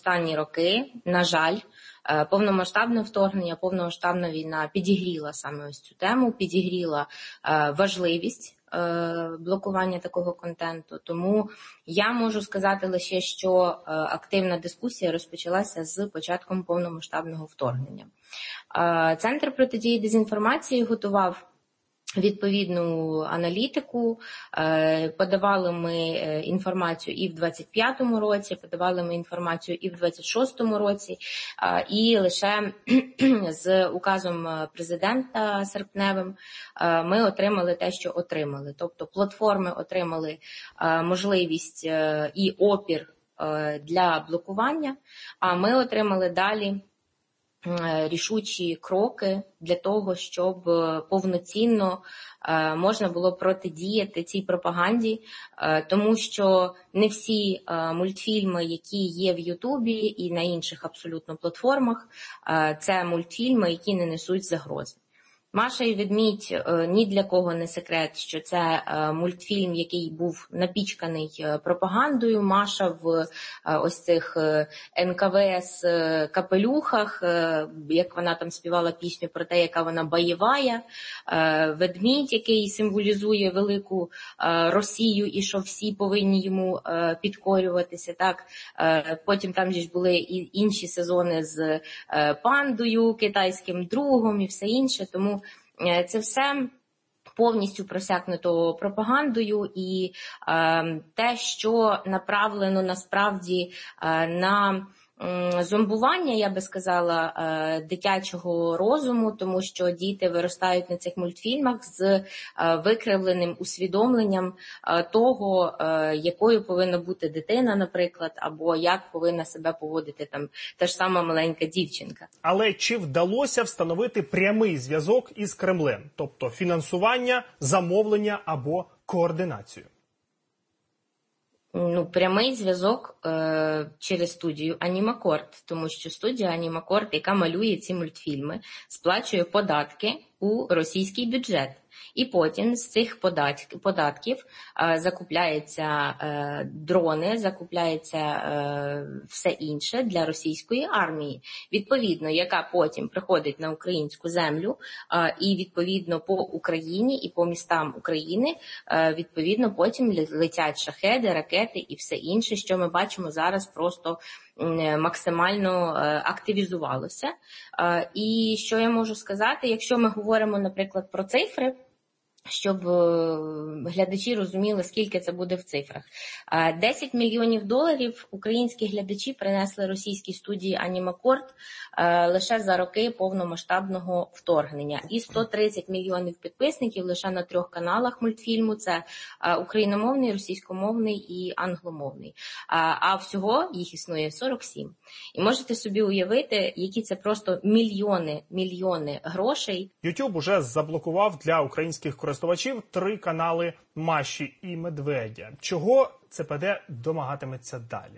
останні роки, на жаль, повномасштабне вторгнення, повномасштабна війна підігріла саме ось цю тему, підігріла важливість блокування такого контенту. Тому я можу сказати лише, що активна дискусія розпочалася з початком повномасштабного вторгнення. Центр протидії дезінформації готував відповідну аналітику, подавали ми інформацію і в 25-му році, подавали ми інформацію і в 26-му році, і лише з указом президента серпневим ми отримали те, що отримали. Тобто платформи отримали можливість і опір для блокування, а ми отримали далі рішучі кроки для того, щоб повноцінно можна було протидіяти цій пропаганді, тому що не всі мультфільми, які є в Ютубі і на інших абсолютно платформах, це мультфільми, які не несуть загрози. Маша і ведмідь ні для кого не секрет, що це мультфільм, який був напічканий пропагандою. Маша в ось цих НКВС капелюхах, як вона там співала пісню про те, яка вона бойовая. Ведмідь, який символізує велику Росію і що всі повинні йому підкорюватися. Так? Потім там ж були і інші сезони з пандою, китайським другом і все інше. Тому це все повністю просякнуто пропагандою, і те, що направлено насправді на зомбування, я би сказала, дитячого розуму, тому що діти виростають на цих мультфільмах з викривленим усвідомленням того, якою повинна бути дитина, наприклад, або як повинна себе поводити там та ж сама маленька дівчинка. Але чи вдалося встановити прямий зв'язок із Кремлем, тобто фінансування, замовлення або координацію? Прямий зв'язок через студію «Анімакорд», тому що студія «Анімакорд», яка малює ці мультфільми, сплачує податки у російський бюджет. І потім з цих податків закупляються дрони, закупляється все інше для російської армії. Відповідно, яка потім приходить на українську землю, і відповідно по Україні і по містам України, відповідно потім летять шахеди, ракети і все інше, що ми бачимо зараз просто максимально активізувалося. І що я можу сказати, якщо ми говоримо, наприклад, про цифри, щоб глядачі розуміли, скільки це буде в цифрах. 10 мільйонів доларів українські глядачі принесли російській студії «Анімакорд» лише за роки повномасштабного вторгнення. І 130 мільйонів підписників лише на 3 каналах мультфільму. Це україномовний, російськомовний і англомовний. А всього їх існує 47. І можете собі уявити, які це просто мільйони грошей. YouTube уже заблокував для українських користувачів 3 канали Маші і Медведя. Чого ЦПД домагатиметься далі?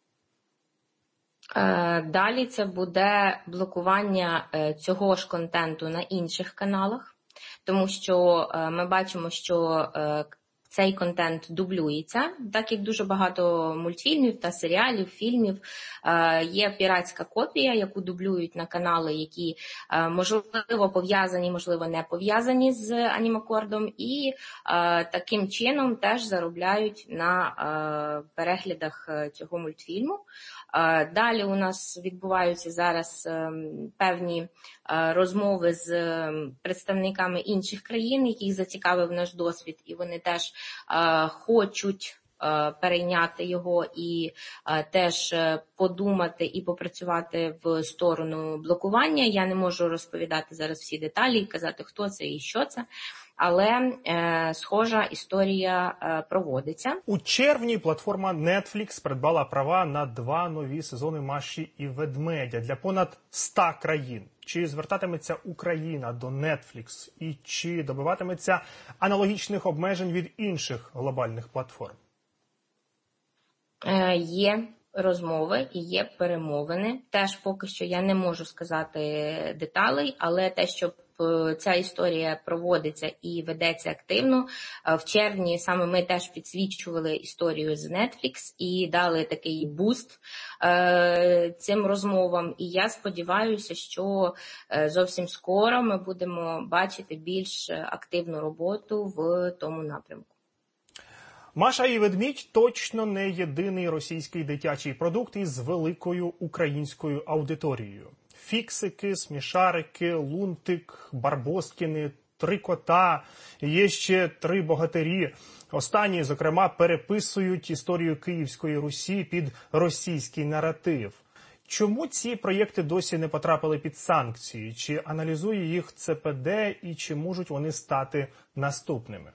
Далі це буде блокування цього ж контенту на інших каналах, тому що ми бачимо, що цей контент дублюється, так як дуже багато мультфільмів та серіалів, фільмів. Є піратська копія, яку дублюють на канали, які, можливо, пов'язані, можливо, не пов'язані з Анімакордом, і таким чином теж заробляють на переглядах цього мультфільму. Далі у нас відбуваються зараз певні розмови з представниками інших країн, яких зацікавив наш досвід, і вони теж хочуть перейняти його і теж подумати і попрацювати в сторону блокування. Я не можу розповідати зараз всі деталі і казати, хто це і що це. Але схожа історія проводиться. У червні платформа Netflix придбала права на 2 нові сезони «Маші і ведмедя» для понад 100 країн. Чи звертатиметься Україна до Netflix і чи добиватиметься аналогічних обмежень від інших глобальних платформ? Є розмови і є перемовини. Теж поки що я не можу сказати деталей, але те, що ця історія проводиться і ведеться активно. В червні саме ми теж підсвічували історію з Netflix і дали такий буст цим розмовам. І я сподіваюся, що зовсім скоро ми будемо бачити більш активну роботу в тому напрямку. Маша і ведмідь точно не єдиний російський дитячий продукт із великою українською аудиторією. Фіксики, смішарики, Лунтик, Барбоскіни, Три кота, є ще Три богатирі. Останні, зокрема, переписують історію Київської Русі під російський наратив. Чому ці проєкти досі не потрапили під санкції? Чи аналізує їх ЦПД і чи можуть вони стати наступними?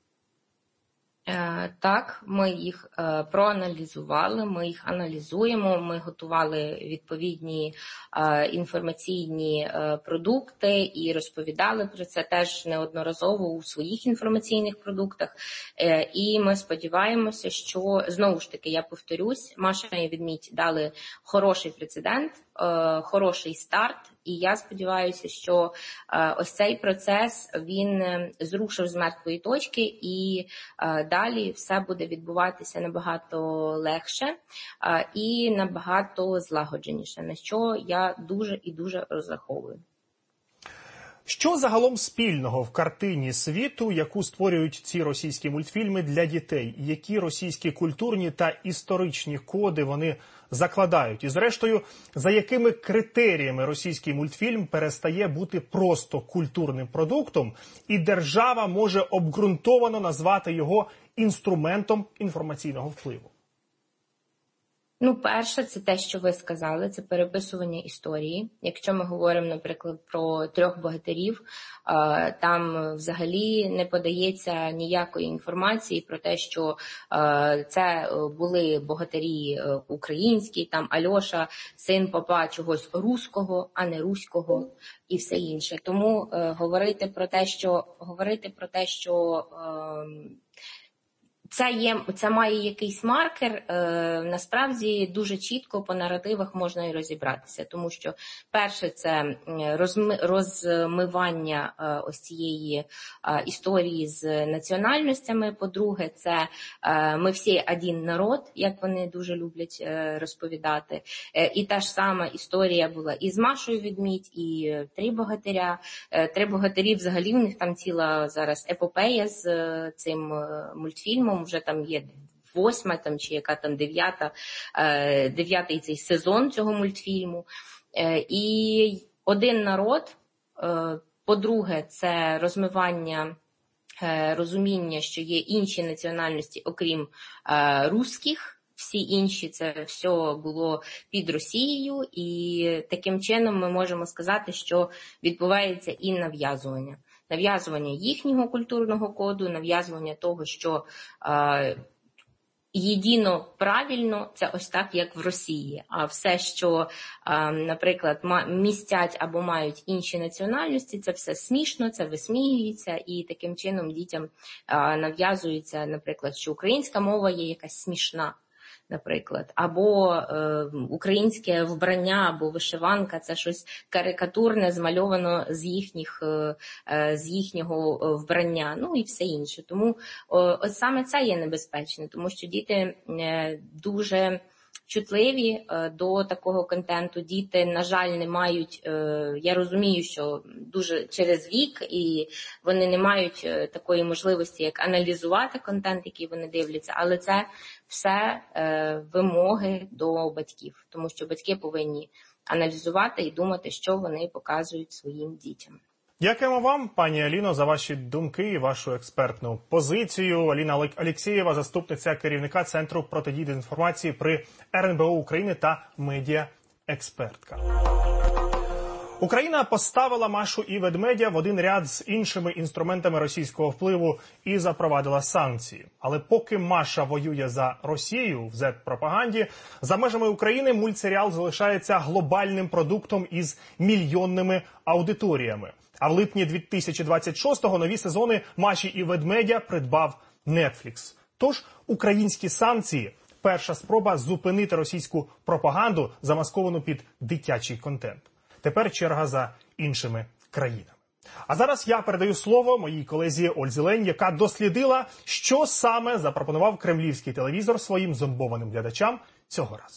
Так, ми їх проаналізували, ми їх аналізуємо, ми готували відповідні інформаційні продукти і розповідали про це теж неодноразово у своїх інформаційних продуктах. І ми сподіваємося, що, знову ж таки, я повторюсь, Маша і ведмідь дали хороший прецедент, хороший старт. І я сподіваюся, що ось цей процес, він зрушив з мертвої точки і далі все буде відбуватися набагато легше і набагато злагодженіше, на що я дуже і дуже розраховую. Що загалом спільного в картині світу, яку створюють ці російські мультфільми для дітей? Які російські культурні та історичні коди вони закладають? І зрештою, за якими критеріями російський мультфільм перестає бути просто культурним продуктом, і держава може обґрунтовано назвати його інструментом інформаційного впливу? Перше, це те, що ви сказали, це переписування історії. Якщо ми говоримо, наприклад, про Трьох богатирів, там взагалі не подається ніякої інформації про те, що це були богатирі українські, там Альоша, син попа чогось руського, а не руського і все інше. Тому говорити про те, що це має якийсь маркер, насправді дуже чітко по наративах можна і розібратися, тому що перше це розмивання ось цієї історії з національностями, по-друге, це ми всі один народ, як вони дуже люблять розповідати, і та ж сама історія була і з Машою ведмідь, і Три богатиря. Три богатирі взагалі, у них там ціла зараз епопея з цим мультфільмом, вже там є 8-ма там, чи яка там 9-й цей сезон цього мультфільму. І один народ, по-друге, це розмивання розуміння, що є інші національності, окрім руських. Всі інші, це все було під Росією, і таким чином ми можемо сказати, що відбувається і нав'язування. Нав'язування їхнього культурного коду, нав'язування того, що єдино правильно, це ось так, як в Росії. А все, що, наприклад, містять або мають інші національності, це все смішно, це висміюється, і таким чином дітям нав'язується, наприклад, що українська мова є якась смішна. Наприклад, або українське вбрання, або вишиванка – це щось карикатурне, змальовано з їхнього вбрання, і все інше. Тому ось саме це є небезпечно, тому що діти дуже чутливі до такого контенту. Діти, на жаль, не мають, я розумію, що дуже через вік, і вони не мають такої можливості, як аналізувати контент, який вони дивляться, але це все вимоги до батьків, тому що батьки повинні аналізувати і думати, що вони показують своїм дітям. Дякуємо вам, пані Аліно, за ваші думки і вашу експертну позицію. Аліна Алєксєєва, заступниця керівника Центру протидії дезінформації при РНБО України та медіаекспертка. Україна поставила Машу і ведмедя в один ряд з іншими інструментами російського впливу і запровадила санкції. Але поки Маша воює за Росію в Z-пропаганді, за межами України мультсеріал залишається глобальним продуктом із мільйонними аудиторіями. А в липні 2026-го нові сезони Маші і ведмедя придбав Netflix. Тож українські санкції – перша спроба зупинити російську пропаганду, замасковану під дитячий контент. Тепер черга за іншими країнами. А зараз я передаю слово моїй колезі Ользі Лень, яка дослідила, що саме запропонував кремлівський телевізор своїм зомбованим глядачам цього разу.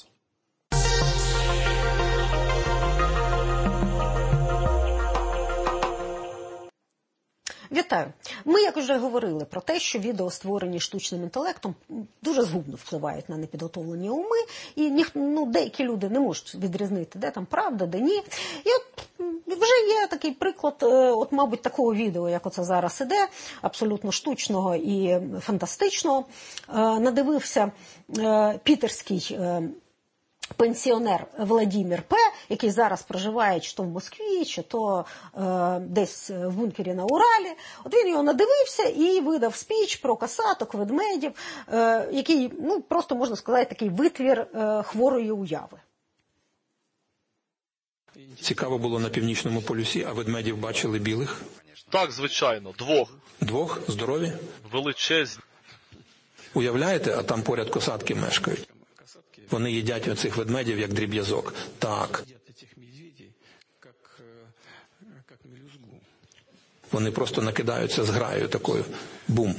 Вітаю. Ми, як вже говорили, про те, що відео, створені штучним інтелектом, дуже згубно впливають на непідготовлені уми, і деякі люди не можуть відрізнити, де там правда, де ні. І от вже є такий приклад, мабуть, такого відео, як оце зараз іде, абсолютно штучного і фантастичного. Надивився пітерський пенсіонер Владимир П., який зараз проживає чи то в Москві, чи то десь в бункері на Уралі. От він його надивився і видав спіч про косаток, ведмедів, який, просто можна сказати, такий витвір хворої уяви. Цікаво було на Північному полюсі, а ведмедів бачили білих? Так, звичайно, двох. Двох? Здорові? Величезні. Уявляєте, а там поряд косатки мешкають. Вони їдять оцих ведмедів, як дріб'язок. Так. Вони просто накидаються з граю такою. Бум.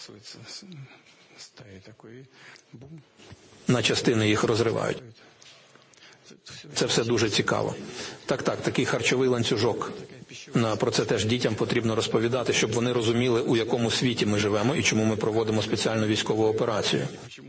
На частини їх розривають. Це все дуже цікаво. Так, такий харчовий ланцюжок. Про це теж дітям потрібно розповідати, щоб вони розуміли, у якому світі ми живемо і чому ми проводимо спеціальну військову операцію.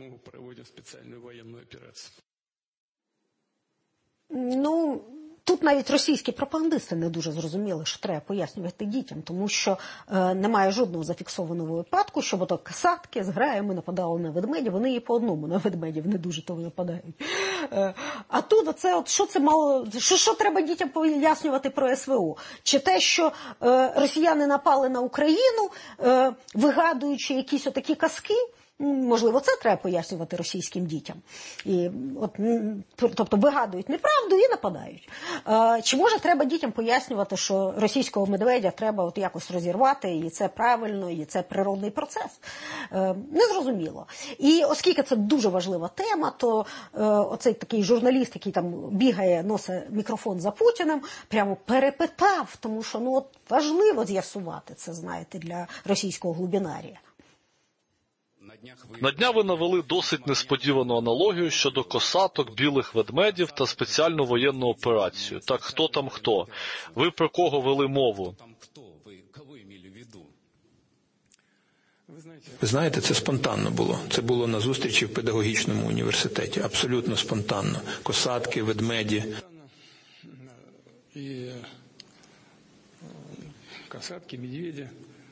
Тут навіть російські пропагандисти не дуже зрозуміли, що треба пояснювати дітям, тому що немає жодного зафіксованого випадку, щоб ото касатки з граями нападали на ведмедів, вони і по одному на ведмедів не дуже то нападають. А тут оце, що це мало, що треба дітям пояснювати про СВО? Чи те, що росіяни напали на Україну, вигадуючи якісь отакі казки? Можливо, це треба пояснювати російським дітям. Тобто вигадують неправду і нападають. Чи може треба дітям пояснювати, що російського медведя треба якось розірвати, і це правильно, і це природний процес? Незрозуміло. І оскільки це дуже важлива тема, то оцей такий журналіст, який там бігає, носить мікрофон за Путіним, прямо перепитав, тому що важливо з'ясувати це, знаєте, для російського глубінарія. На днях ви навели досить несподівану аналогію щодо косаток, білих ведмедів та спеціальну воєнну операцію. Так хто там хто? Ви про кого вели мову? Ви знаєте, це спонтанно було. Це було на зустрічі в педагогічному університеті. Абсолютно спонтанно. Косатки, ведмеді. Косатки, медведі.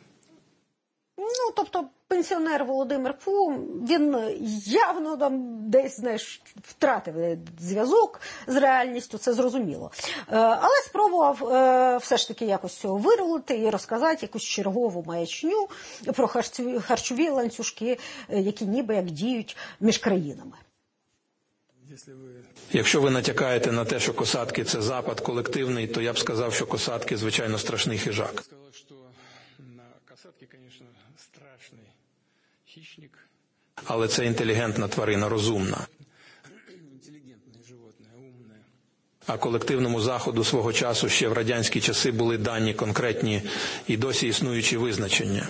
Тобто пенсіонер Володимир Пу, він явно там десь, втратив зв'язок з реальністю, це зрозуміло. Але спробував все ж таки якось цього вирулити і розказати якусь чергову маячню про харчові ланцюжки, які ніби як діють між країнами. Якщо ви натякаєте на те, що косатки – це запад колективний, то я б сказав, що косатки, звичайно, страшний хижак. Але це інтелігентна тварина, розумна. А колективному Заходу свого часу ще в радянські часи були дані конкретні і досі існуючі визначення.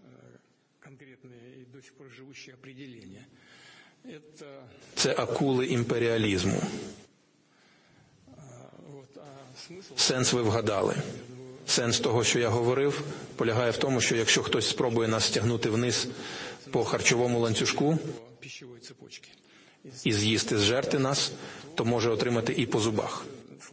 Це акули імперіалізму. Сенс ви вгадали. Сенс того, що я говорив, полягає в тому, що якщо хтось спробує нас стягнути вниз по харчовому ланцюжку і з'їсти, зжерти нас, то може отримати і по зубах.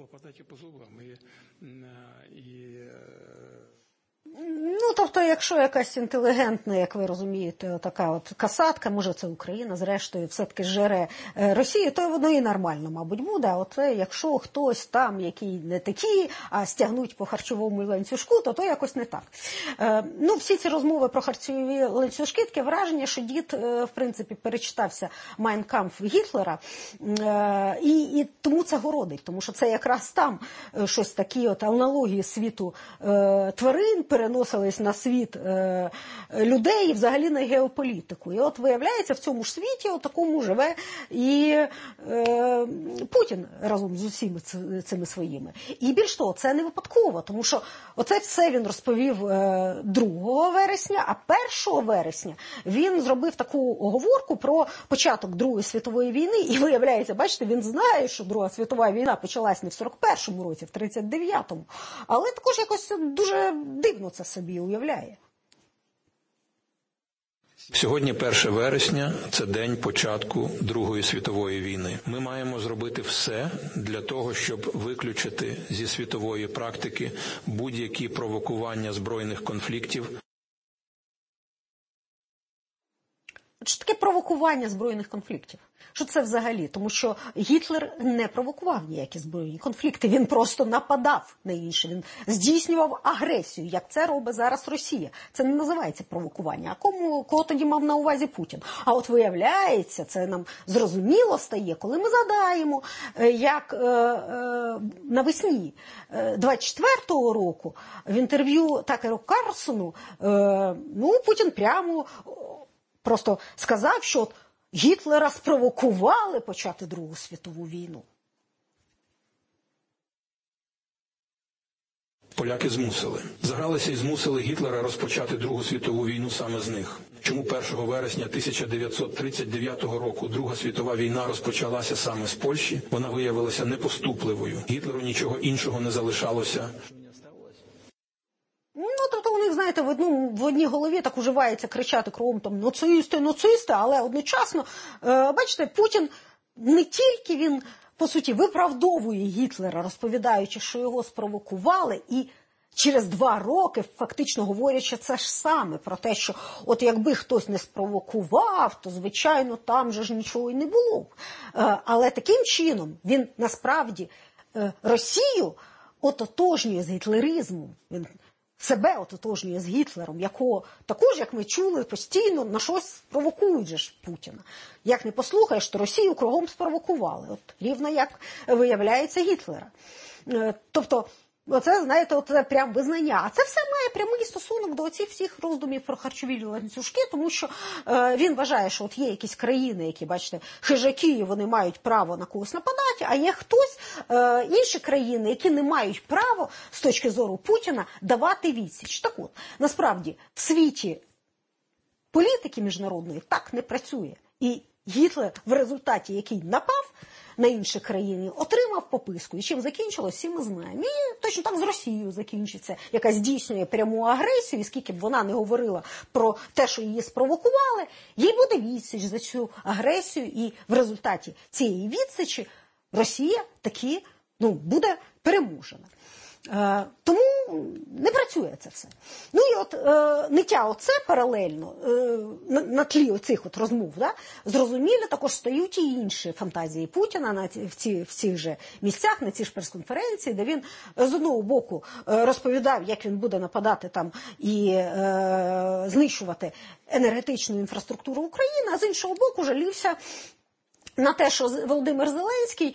Тобто, якщо якась інтелігентна, як ви розумієте, така от касатка, може це Україна, зрештою, все-таки жере Росію, то воно і нормально, мабуть, буде. А от якщо хтось там, який не такий, а стягнуть по харчовому ланцюжку, то якось не так. Всі ці розмови про харчові ланцюжки, таке враження, що дід, в принципі, перечитався «Майн кампф» Гітлера, і тому це городить, тому що це якраз там щось такі от аналогії світу тварин, переносились на світ людей і взагалі на геополітику. І от виявляється, в цьому ж світі такому живе і Путін разом з усіма цими своїми. І більш того, це не випадково, тому що оце все він розповів 2 вересня, а 1 вересня він зробив таку оговорку про початок Другої світової війни, і виявляється, бачите, він знає, що Друга світова війна почалась не в 41-му році, в 39-му, але також якось дуже дивно це собі уявляє. Сьогодні 1 вересня – це день початку Другої світової війни. Ми маємо зробити все для того, щоб виключити зі світової практики будь-які провокування збройних конфліктів. Що таке провокування збройних конфліктів? Що це взагалі? Тому що Гітлер не провокував ніякі збройні конфлікти, він просто нападав на інші, він здійснював агресію, як це робить зараз Росія. Це не називається провокування. А кого тоді мав на увазі Путін? А от виявляється, це нам зрозуміло стає, коли ми згадаємо, як навесні 24-го року в інтерв'ю Такеру Карлсону Путін прямо просто сказав, що Гітлера спровокували почати Другу світову війну. Поляки змусили. Загралися і змусили Гітлера розпочати Другу світову війну саме з них. Чому 1 вересня 1939 року Друга світова війна розпочалася саме з Польщі? Вона виявилася непоступливою. Гітлеру нічого іншого не залишалося. Тобто у них, знаєте, в одній голові так уживається кричати кругом там нацисти, але одночасно, бачите, Путін не тільки він, по суті, виправдовує Гітлера, розповідаючи, що його спровокували, і через 2 роки фактично говорячи це ж саме, про те, що от якби хтось не спровокував, то, звичайно, там же ж нічого і не було б. Але таким чином він, насправді, Росію ототожнює з гітлеризмом, він себе ототожнює з Гітлером, якого також, як ми чули, постійно на щось провокують же ж Путіна. Як не послухаєш, то Росію кругом спровокували. От рівно як виявляється Гітлера. Тобто, оце, знаєте, це прям визнання. А це все має прямий стосунок до оцих всіх роздумів про харчові ланцюжки, тому що він вважає, що от є якісь країни, які, бачите, хижаки, вони мають право на когось нападати, а є хтось, інші країни, які не мають права, з точки зору Путіна, давати відсіч. Так от, насправді, в світі політики міжнародної так не працює. І Гітлер, в результаті який напав на інші країни, отримав пописку. І чим закінчилось, всі ми знаємо. І точно так з Росією закінчиться, яка здійснює пряму агресію, і скільки б вона не говорила про те, що її спровокували, їй буде відсіч за цю агресію, і в результаті цієї відсічі Росія таки буде переможена. Тому не працює це все. І от ниття оце паралельно на тлі оцих от розмов, зрозуміло, також стають і інші фантазії Путіна в цих же місцях, на цій ж прес-конференції, де він з одного боку розповідав, як він буде нападати там і знищувати енергетичну інфраструктуру України, а з іншого боку жалівся на те, що Володимир Зеленський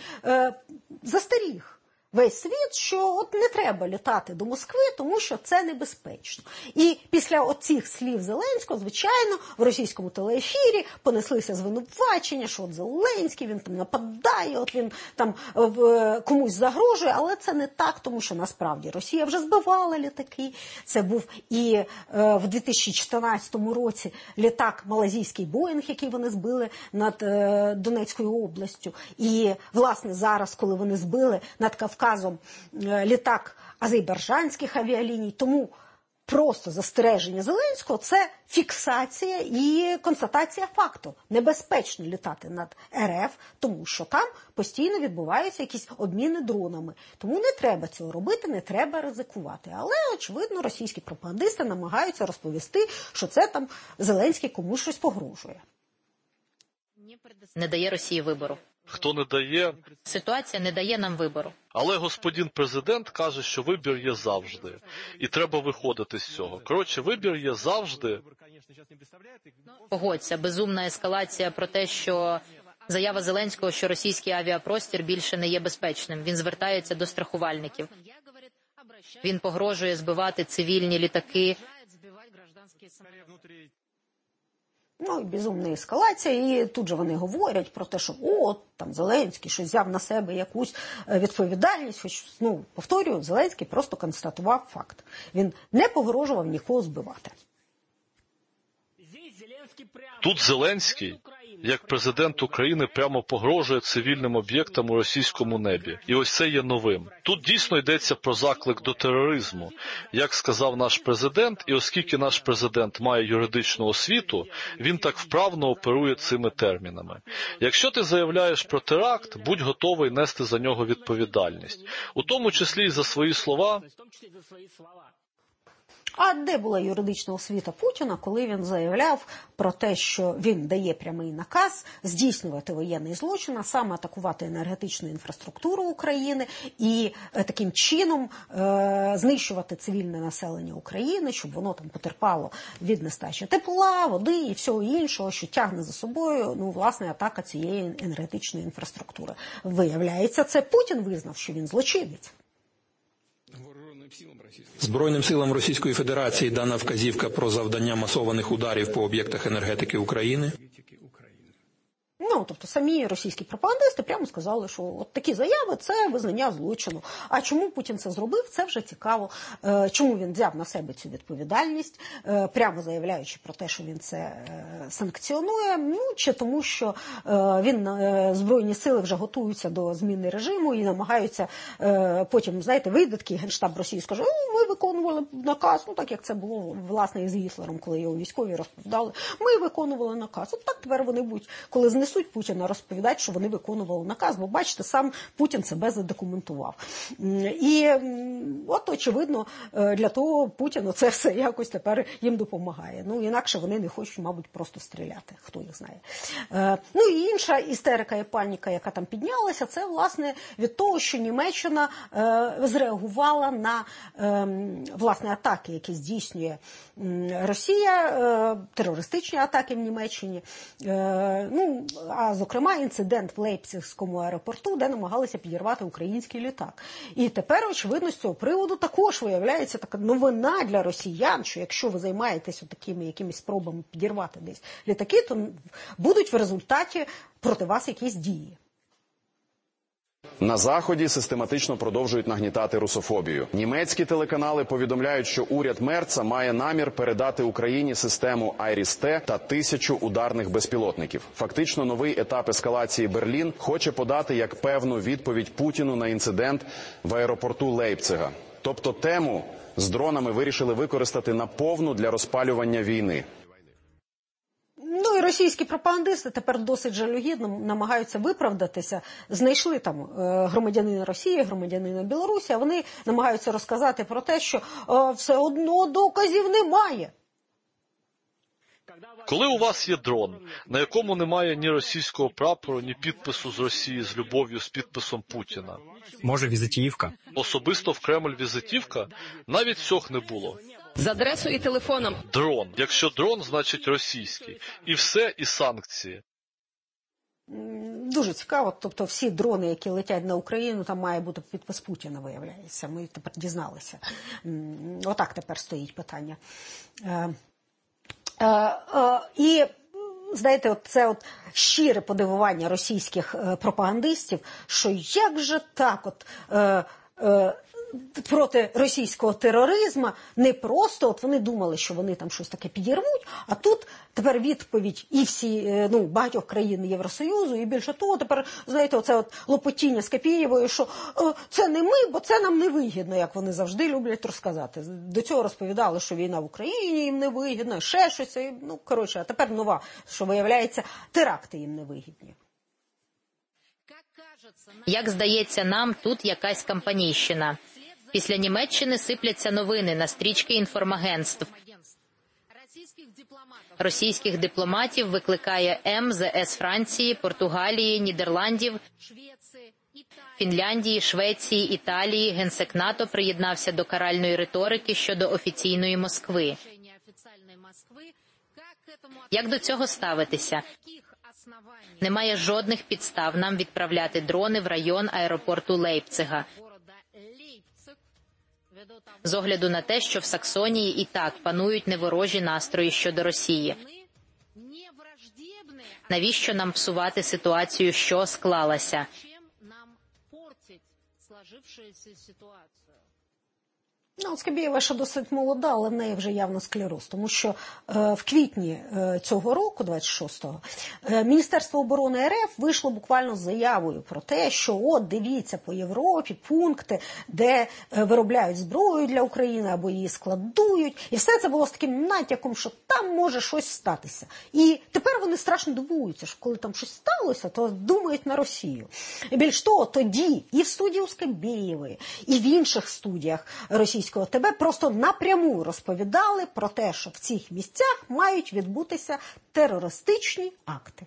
застаріг весь світ, що от не треба літати до Москви, тому що це небезпечно. І після оцих слів Зеленського, звичайно, в російському телеефірі понеслися звинувачення, що от Зеленський, він там нападає, от він там комусь загрожує, але це не так, тому що насправді Росія вже збивала літаки. Це був і в 2014 році літак малазійський Боїнг, який вони збили над Донецькою областю. І, власне, зараз, коли вони збили над Кавказом літак азербайджанських авіаліній, тому просто застереження Зеленського – це фіксація і констатація факту. Небезпечно літати над РФ, тому що там постійно відбуваються якісь обміни дронами. Тому не треба цього робити, не треба ризикувати. Але, очевидно, російські пропагандисти намагаються розповісти, що це там Зеленський комусь щось погрожує. Не дає Росії вибору. Хто не дає? Ситуація не дає нам вибору. Але господин президент каже, що вибір є завжди. І треба виходити з цього. Коротше, вибір є завжди. Погодься, безумна ескалація про те, що заява Зеленського, що російський авіапростір більше не є безпечним. Він звертається до страхувальників. Він погрожує збивати цивільні літаки. Ну, і безумна ескалація, і тут же вони говорять про те, що там Зеленський щось взяв на себе якусь відповідальність, хоч, повторюю, Зеленський просто констатував факт. Він не погрожував нікого збивати. Тут Зеленський, як президент України, прямо погрожує цивільним об'єктам у російському небі. І ось це є новим. Тут дійсно йдеться про заклик до тероризму. Як сказав наш президент, і оскільки наш президент має юридичну освіту, він так вправно оперує цими термінами. Якщо ти заявляєш про теракт, будь готовий нести за нього відповідальність. У тому числі і за свої слова. А де була юридична освіта Путіна, коли він заявляв про те, що він дає прямий наказ здійснювати воєнний злочин, а саме атакувати енергетичну інфраструктуру України і таким чином знищувати цивільне населення України, щоб воно там потерпало від нестачі тепла, води і всього іншого, що тягне за собою, власне, атака цієї енергетичної інфраструктури. Виявляється, це Путін визнав, що він злочинець. Збройним силам Російської Федерації дана вказівка про завдання масованих ударів по об'єктах енергетики України. Тобто самі російські пропагандисти прямо сказали, що от такі заяви – це визнання злочину. А чому Путін це зробив, це вже цікаво. Чому він взяв на себе цю відповідальність, прямо заявляючи про те, що він це санкціонує, чи тому, що Збройні сили вже готуються до зміни режиму і намагаються потім, вийде такий генштаб Росії і скаже, ми виконували наказ, так як це було, власне, із Гітлером, коли його військові розповідали, ми виконували наказ. От так тепер вони будуть, коли знесуть Путіна, розповідають, що вони виконували наказ, бо, бачите, сам Путін себе задокументував. І от, очевидно, для того Путіну це все якось тепер їм допомагає. Інакше вони не хочуть, мабуть, просто стріляти, хто їх знає. І інша істерика і паніка, яка там піднялася, це, власне, від того, що Німеччина зреагувала на, власне, атаки, які здійснює Росія, терористичні атаки в Німеччині, а, зокрема, інцидент в Лейпцигському аеропорту, де намагалися підірвати український літак. І тепер, очевидно, з цього приводу також виявляється така новина для росіян, що якщо ви займаєтесь такими якимись спробами підірвати десь літаки, то будуть в результаті проти вас якісь дії. На Заході систематично продовжують нагнітати русофобію. Німецькі телеканали повідомляють, що уряд Мерца має намір передати Україні систему Айріс-Т та 1000 ударних безпілотників. Фактично, новий етап ескалації Берлін хоче подати як певну відповідь Путіну на інцидент в аеропорту Лейпцига. Тобто тему з дронами вирішили використати наповну для розпалювання війни. І російські пропагандисти тепер досить жалюгідно намагаються виправдатися. Знайшли там громадянина Росії, громадянина Білорусі, а вони намагаються розказати про те, що все одно доказів немає. Коли у вас є дрон, на якому немає ні російського прапору, ні підпису з Росії з любов'ю з підписом Путіна. Може, візитівка? Особисто в Кремль візитівка? Навіть цього не було. З адресою і телефоном. Дрон. Якщо дрон, значить російський. І все, і санкції. Дуже цікаво. Тобто всі дрони, які летять на Україну, там має бути підпис Путіна, виявляється. Ми тепер дізналися. Отак тепер стоїть питання. І, знаєте, це щире подивування російських пропагандистів, що як же так проти російського тероризму не просто, вони думали, що вони там щось таке підірвуть, а тут тепер відповідь і всі, багатьох країн Євросоюзу, і більше того, тепер, знаєте, оце лопотіння з Капієвою, що це не ми, бо це нам не вигідно, як вони завжди люблять розказати. До цього розповідали, що війна в Україні їм не вигідна, ще щось, а тепер нова, що виявляється, теракти їм не вигідні. Як здається нам, тут якась кампанійщина. Після Німеччини сипляться новини на стрічки інформагентств. Російських дипломатів викликає МЗС Франції, Португалії, Нідерландів, Фінляндії, Швеції, Італії. Генсек НАТО приєднався до каральної риторики щодо офіційної Москви. Як до цього ставитися? Немає жодних підстав нам відправляти дрони в район аеропорту Лейпцига. З огляду на те, що в Саксонії і так панують неворожі настрої щодо Росії. Навіщо нам псувати ситуацію, що склалася? Скабєєва ще досить молода, але в неї вже явно склероз, тому що в квітні цього року, 26-го, Міністерство оборони РФ вийшло буквально з заявою про те, що от дивіться по Європі пункти, де виробляють зброю для України або її складують. І все це було з таким натяком, що там може щось статися. І тепер вони страшно дивуються, що коли там щось сталося, то думають на Росію. І більш того, тоді і в студії у Скабєєвої, і в інших студіях російського ТВ просто напряму розповідали про те, що в цих місцях мають відбутися терористичні акти.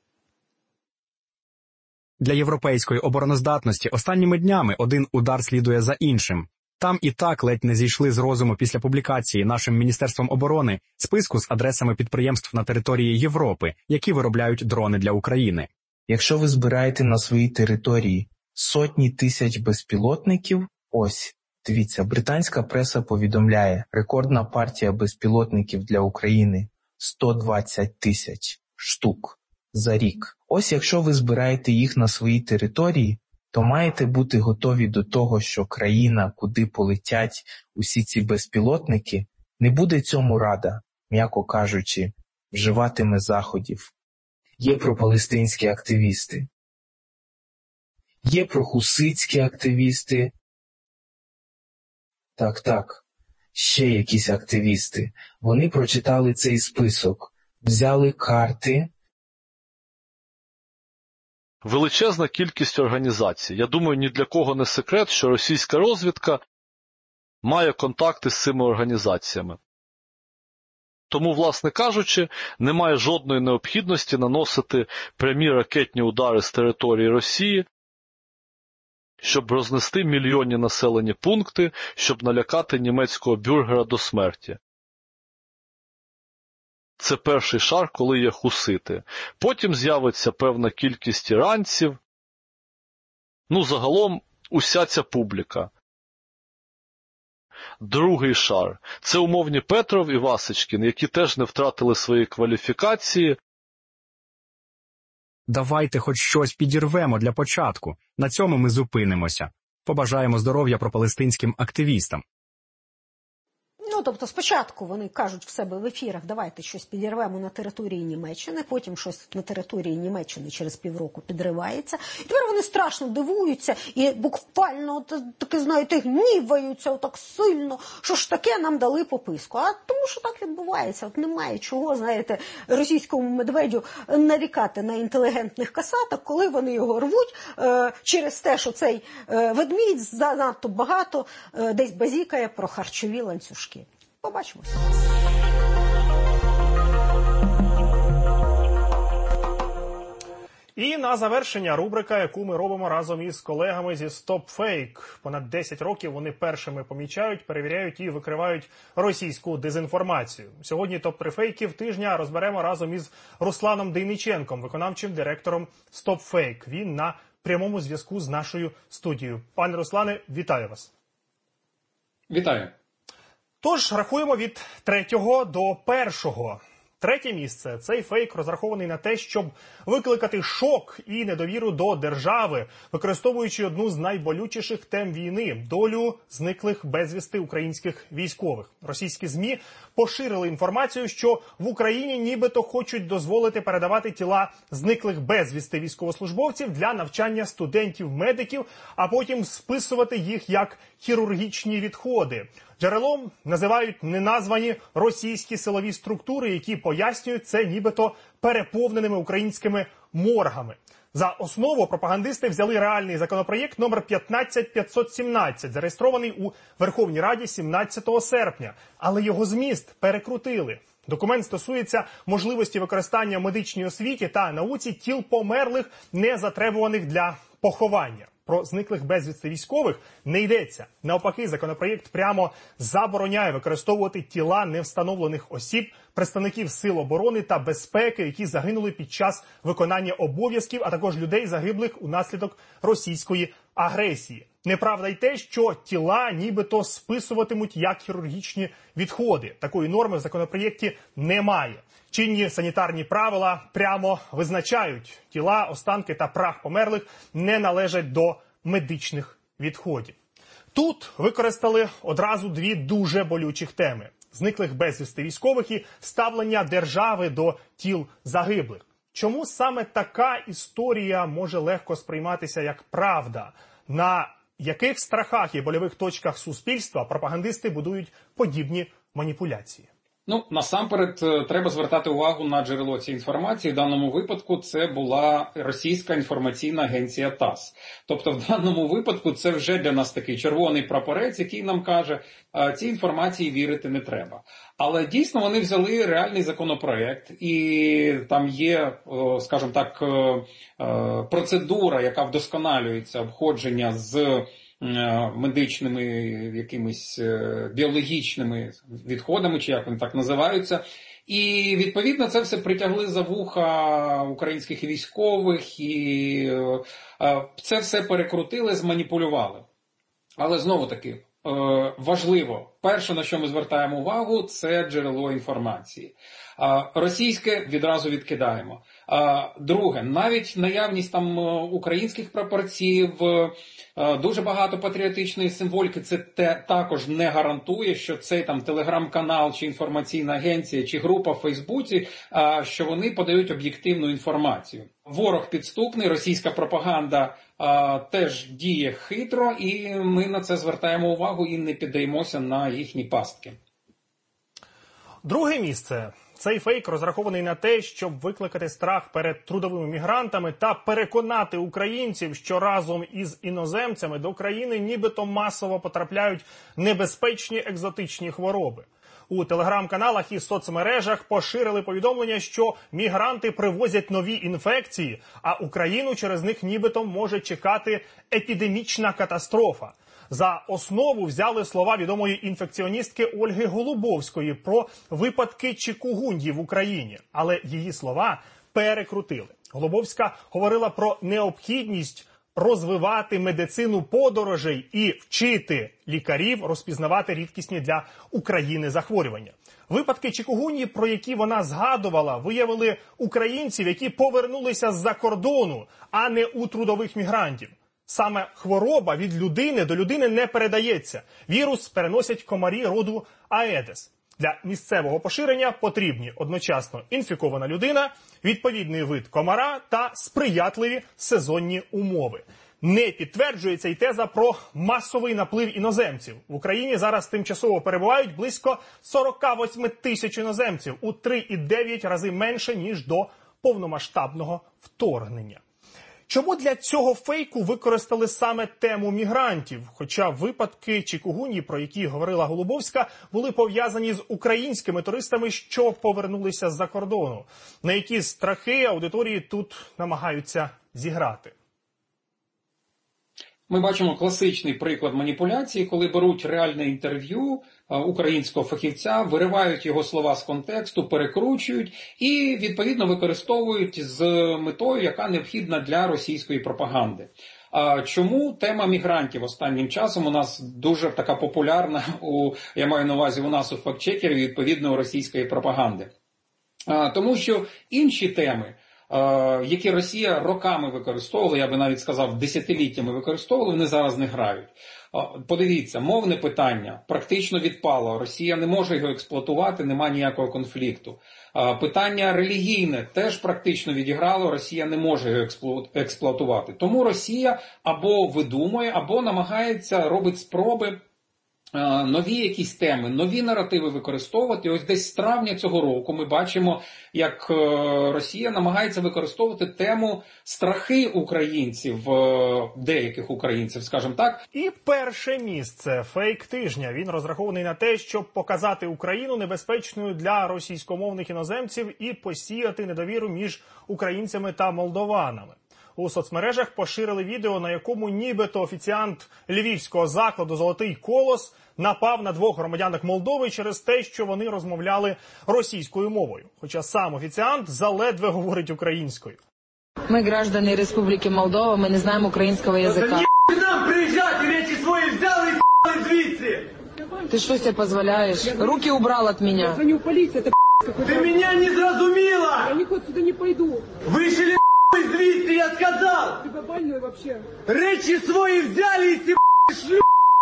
Для європейської обороноздатності останніми днями один удар слідує за іншим. Там і так ледь не зійшли з розуму після публікації нашим Міністерством оборони списку з адресами підприємств на території Європи, які виробляють дрони для України. Якщо ви збираєте на своїй території сотні тисяч безпілотників, ось, дивіться, британська преса повідомляє, рекордна партія безпілотників для України – 120 тисяч штук за рік. Ось якщо ви збираєте їх на своїй території, то маєте бути готові до того, що країна, куди полетять усі ці безпілотники, не буде цьому рада, м'яко кажучи, вживатиме заходів. Є пропалестинські активісти, є прохуситські активісти, так, ще якісь активісти. Вони прочитали цей список, взяли карти. Величезна кількість організацій. Я думаю, ні для кого не секрет, що російська розвідка має контакти з цими організаціями. Тому, власне кажучи, немає жодної необхідності наносити прямі ракетні удари з території Росії, щоб рознести мільйонні населені пункти, щоб налякати німецького бюргера до смерті. Це перший шар, коли є хусити. Потім з'явиться певна кількість іранців. Загалом уся ця публіка. Другий шар – це умовні Петров і Васечкін, які теж не втратили свої кваліфікації. Давайте хоч щось підірвемо для початку. На цьому ми зупинимося. Побажаємо здоров'я пропалестинським активістам. Тобто спочатку вони кажуть в себе в ефірах, давайте щось підірвемо на території Німеччини, потім щось на території Німеччини через півроку підривається. І тепер вони страшно дивуються і буквально, таки, знаєте, гніваються так сильно, що ж таке нам дали пописку. А тому, що так відбувається. Немає чого, знаєте, російському медведю нарікати на інтелігентних касаток, коли вони його рвуть через те, що цей ведмідь занадто багато десь базікає про харчові ланцюжки. Побачимось. І на завершення рубрика, яку ми робимо разом із колегами зі StopFake. Понад 10 років вони першими помічають, перевіряють і викривають російську дезінформацію. Сьогодні топ-3 фейків тижня розберемо разом із Русланом Дейниченком, виконавчим директором StopFake. Він на прямому зв'язку з нашою студією. Пане Руслане, вітаю вас. Вітаю. Тож, рахуємо від 3-го до 1-го. Третє місце. Цей фейк розрахований на те, щоб викликати шок і недовіру до держави, використовуючи одну з найболючіших тем війни – долю зниклих безвісти українських військових. Російські ЗМІ поширили інформацію, що в Україні нібито хочуть дозволити передавати тіла зниклих безвісти військовослужбовців для навчання студентів-медиків, а потім списувати їх як хірургічні відходи. Джерелом називають неназвані російські силові структури, які пояснюють це нібито переповненими українськими моргами. За основу пропагандисти взяли реальний законопроєкт номер 15517, зареєстрований у Верховній Раді 17 серпня. Але його зміст перекрутили. Документ стосується можливості використання в медичній освіті та науці тіл померлих, не затребуваних для поховання. Про зниклих безвісти військових не йдеться. Навпаки, законопроєкт прямо забороняє використовувати тіла невстановлених осіб, представників сил оборони та безпеки, які загинули під час виконання обов'язків, а також людей, загиблих унаслідок російської агресії. Неправда й те, що тіла нібито списуватимуть як хірургічні відходи. Такої норми в законопроєкті немає. Чинні санітарні правила прямо визначають: тіла, останки та прах померлих не належать до медичних відходів. Тут використали одразу дві дуже болючих теми: зниклих безвісти військових і ставлення держави до тіл загиблих. Чому саме така історія може легко сприйматися як правда? На яких страхах і больових точках суспільства пропагандисти будують подібні маніпуляції? Насамперед, треба звертати увагу на джерело цієї інформації. В даному випадку це була російська інформаційна агенція ТАСС. Тобто в даному випадку це вже для нас такий червоний прапорець, який нам каже, цій інформації вірити не треба. Але дійсно вони взяли реальний законопроект, і там є, скажімо так, процедура, яка вдосконалюється, обходження з медичними якимись біологічними відходами, чи як вони так називаються. І, відповідно, це все притягли за вуха українських військових, і це все перекрутили, зманіпулювали. Але, знову-таки, важливо, перше, на що ми звертаємо увагу, це джерело інформації. Російське відразу відкидаємо. Друге, навіть наявність там українських прапорців, дуже багато патріотичної символіки, це також не гарантує, що цей там телеграм-канал, чи інформаційна агенція, чи група в Фейсбуці, що вони подають об'єктивну інформацію. Ворог підступний, російська пропаганда теж діє хитро, і ми на це звертаємо увагу і не піддаємося на їхні пастки. Друге місце. Цей фейк розрахований на те, щоб викликати страх перед трудовими мігрантами та переконати українців, що разом із іноземцями до країни нібито масово потрапляють небезпечні екзотичні хвороби. У телеграм-каналах і соцмережах поширили повідомлення, що мігранти привозять нові інфекції, а Україну через них нібито може чекати епідемічна катастрофа. За основу взяли слова відомої інфекціоністки Ольги Голубовської про випадки чикугуньї в Україні. Але її слова перекрутили. Голубовська говорила про необхідність розвивати медицину подорожей і вчити лікарів розпізнавати рідкісні для України захворювання. Випадки чикугуньї, про які вона згадувала, виявили українців, які повернулися з-за кордону, а не у трудових мігрантів. Саме хвороба від людини до людини не передається. Вірус переносять комарі роду Аедес. Для місцевого поширення потрібні одночасно інфікована людина, відповідний вид комара та сприятливі сезонні умови. Не підтверджується й теза про масовий наплив іноземців. В Україні зараз тимчасово перебувають близько 48 тисяч іноземців, у 3,9 рази менше, ніж до повномасштабного вторгнення. Чому для цього фейку використали саме тему мігрантів? Хоча випадки чикугуньї, про які говорила Голубовська, були пов'язані з українськими туристами, що повернулися з-за кордону. На які страхи аудиторії тут намагаються зіграти? Ми бачимо класичний приклад маніпуляції, коли беруть реальне інтерв'ю українського фахівця, виривають його слова з контексту, перекручують і, відповідно, використовують з метою, яка необхідна для російської пропаганди. Чому тема мігрантів останнім часом у нас дуже така популярна, я маю на увазі у нас у фактчекерів, відповідно, у російської пропаганди? Тому що інші теми, які Росія роками використовувала, я би навіть сказав, десятиліттями використовувала, вони зараз не грають. Подивіться, мовне питання практично відпало. Росія не може його експлуатувати, немає ніякого конфлікту. Питання релігійне теж практично відіграло, Росія не може його експлуатувати. Тому Росія або видумує, або намагається, робить спроби нові якісь теми, нові наративи використовувати. Ось десь з травня цього року ми бачимо, як Росія намагається використовувати тему страхи українців, деяких українців, скажімо так. І перше місце – фейк тижня. Він розрахований на те, щоб показати Україну небезпечною для російськомовних іноземців і посіяти недовіру між українцями та молдованами. У соцмережах поширили відео, на якому нібито офіціант львівського закладу «Золотий колос» напав на двох громадянок Молдови через те, що вони розмовляли російською мовою. Хоча сам офіціант заледве говорить українською. Ми граждане Республіки Молдова, ми не знаємо українського язика. Ты что себе позволяешь? Руки убрал от меня. Я звоню в полицию, это какой-то... Ты меня не зрозумела! Я никуда сюда не пойду. Вышли звідси, я сказал! Ты больной вообще. Речи свої взяли и шлю!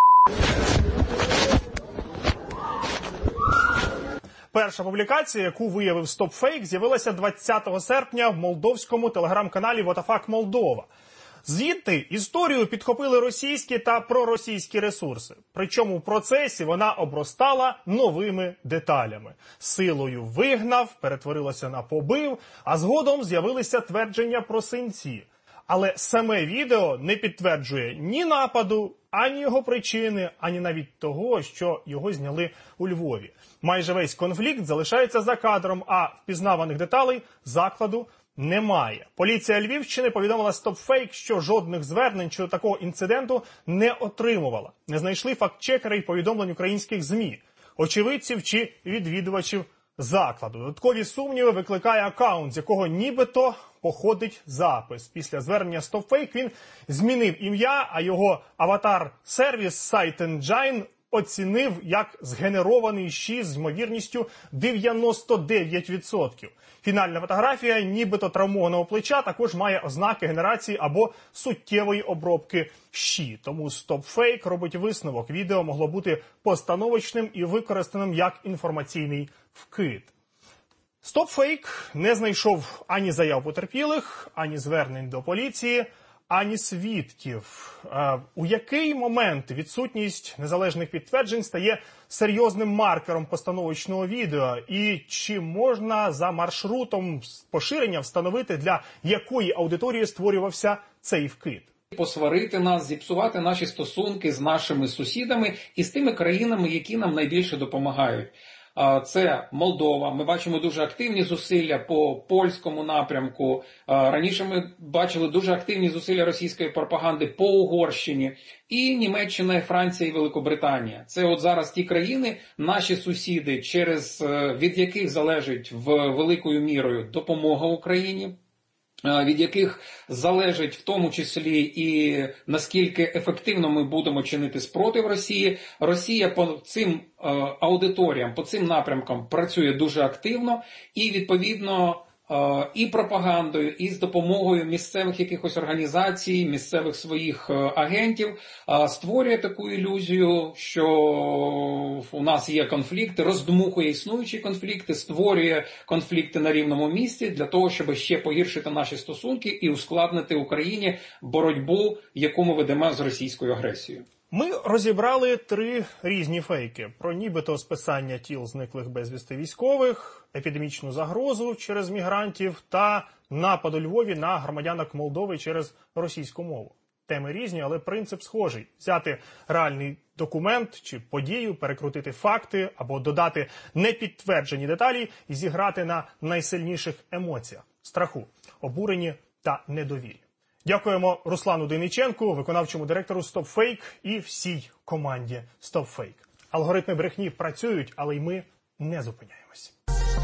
Перша публікація, яку виявив StopFake, з'явилася 20 серпня в молдовському телеграм-каналі «Вотафак Молдова». Звідти історію підхопили російські та проросійські ресурси. Причому в процесі вона обростала новими деталями. Силою вигнав, перетворилося на побив, а згодом з'явилися твердження про синці. Але саме відео не підтверджує ні нападу, ані його причини, ані навіть того, що його зняли у Львові. Майже весь конфлікт залишається за кадром, а впізнаваних деталей закладу немає. Поліція Львівщини повідомила StopFake, що жодних звернень щодо такого інциденту не отримувала. Не знайшли фактчекери й повідомлень українських ЗМІ, очевидців чи відвідувачів закладу. Додаткові сумніви викликає акаунт, з якого нібито походить запис. Після звернення StopFake він змінив ім'я, а його аватар-сервіс SiteEngine оцінив як згенерований щі з ймовірністю 99%. Фінальна фотографія нібито травмованого плеча також має ознаки генерації або суттєвої обробки щі. Тому StopFake робить висновок. Відео могло бути постановочним і використаним як інформаційний вкид. StopFake не знайшов ані заяв потерпілих, ані звернень до поліції, ані свідків. У який момент відсутність незалежних підтверджень стає серйозним маркером постановочного відео? І чи можна за маршрутом поширення встановити, для якої аудиторії створювався цей вкид? Посварити нас, зіпсувати наші стосунки з нашими сусідами і з тими країнами, які нам найбільше допомагають. Це Молдова. Ми бачимо дуже активні зусилля по польському напрямку. Раніше ми бачили дуже активні зусилля російської пропаганди по Угорщині. І Німеччина, і Франція, і Великобританія. Це от зараз ті країни, наші сусіди, від яких залежить великою мірою допомога Україні, від яких залежить в тому числі і наскільки ефективно ми будемо чинити спротив Росії. Росія по цим аудиторіям, по цим напрямкам працює дуже активно і, відповідно, і пропагандою, і з допомогою місцевих якихось організацій, місцевих своїх агентів створює таку ілюзію, що у нас є конфлікти, роздмухує існуючі конфлікти, створює конфлікти на рівному місці для того, щоб ще погіршити наші стосунки і ускладнити Україні боротьбу, яку ми ведемо з російською агресією. Ми розібрали 3 різні фейки про нібито списання тіл зниклих безвісти військових, епідемічну загрозу через мігрантів та напад у Львові на громадянок Молдови через російську мову. Теми різні, але принцип схожий. Взяти реальний документ чи подію, перекрутити факти або додати непідтверджені деталі і зіграти на найсильніших емоціях – страху, обуренні та недовірі. Дякуємо Руслану Дейниченку, виконавчому директору StopFake і всій команді StopFake. Алгоритми брехні працюють, але й ми не зупиняємось.